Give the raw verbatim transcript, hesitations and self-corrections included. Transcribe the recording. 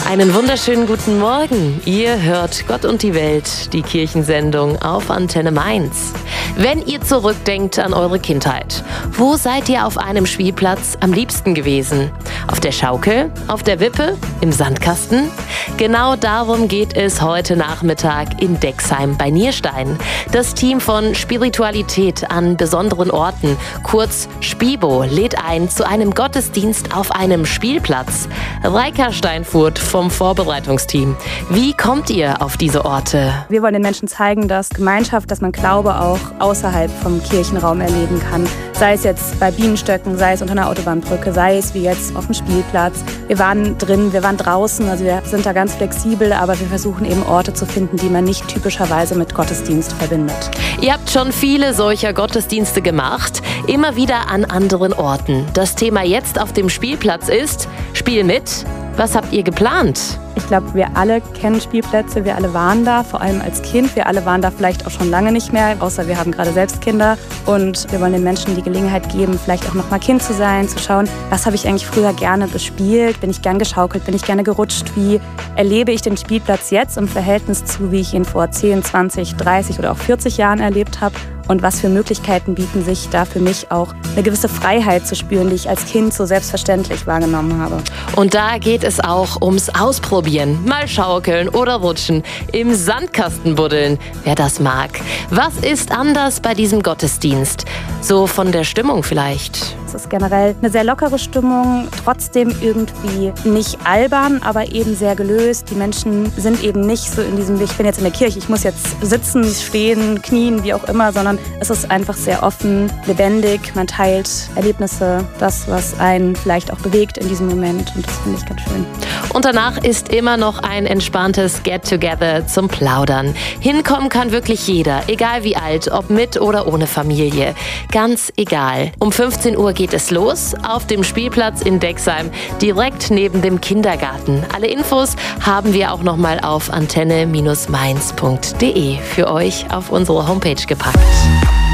Einen wunderschönen guten Morgen. Ihr hört Gott und die Welt, die Kirchensendung auf Antenne Mainz. Wenn ihr zurückdenkt an eure Kindheit, wo seid ihr auf einem Spielplatz am liebsten gewesen? Auf der Schaukel? Auf der Wippe? Im Sandkasten? Genau darum geht es heute Nachmittag in Dexheim bei Nierstein. Das Team von Spiritualität an besonderen Orten, kurz Spibo, lädt ein zu einem Gottesdienst auf einem Spielplatz. Reika Steinfurt vom Vorbereitungsteam. Wie kommt ihr auf diese Orte? Wir wollen den Menschen zeigen, dass Gemeinschaft, dass man Glaube auch außerhalb vom Kirchenraum erleben kann. Sei es jetzt bei Bienenstöcken, sei es unter einer Autobahnbrücke, sei es wie jetzt auf dem Spielplatz. Wir waren drin, wir waren draußen, also wir sind da ganz flexibel, aber wir versuchen eben Orte zu finden, die man nicht typischerweise mit Gottesdienst verbindet. Ihr habt schon viele solcher Gottesdienste gemacht, immer wieder an anderen Orten. Das Thema jetzt auf dem Spielplatz ist: Spiel mit. Was habt ihr geplant? Ich glaube, wir alle kennen Spielplätze, wir alle waren da, vor allem als Kind. Wir alle waren da vielleicht auch schon lange nicht mehr, außer wir haben gerade selbst Kinder. Und wir wollen den Menschen die Gelegenheit geben, vielleicht auch noch mal Kind zu sein, zu schauen, was habe ich eigentlich früher gerne bespielt? Bin ich gern geschaukelt? Bin ich gerne gerutscht? Wie erlebe ich den Spielplatz jetzt im Verhältnis zu, wie ich ihn vor zehn, zwanzig, dreißig oder auch vierzig Jahren erlebt habe? Und was für Möglichkeiten bieten sich da für mich auch, eine gewisse Freiheit zu spüren, die ich als Kind so selbstverständlich wahrgenommen habe. Und da geht es auch ums Ausprobieren. Mal schaukeln oder rutschen, im Sandkasten buddeln, wer das mag. Was ist anders bei diesem Gottesdienst? So von der Stimmung vielleicht? Es ist generell eine sehr lockere Stimmung, trotzdem irgendwie nicht albern, aber eben sehr gelöst. Die Menschen sind eben nicht so in diesem, ich bin jetzt in der Kirche, ich muss jetzt sitzen, stehen, knien, wie auch immer, sondern es ist einfach sehr offen, lebendig. Man teilt Erlebnisse, das, was einen vielleicht auch bewegt in diesem Moment, und das finde ich ganz schön. Und danach ist immer noch ein entspanntes Get-Together zum Plaudern. Hinkommen kann wirklich jeder, egal wie alt, ob mit oder ohne Familie. Ganz egal. Um fünfzehn Uhr geht es los auf dem Spielplatz in Dexheim, direkt neben dem Kindergarten. Alle Infos haben wir auch noch mal auf antenne Bindestrich mainz punkt de für euch auf unsere Homepage gepackt.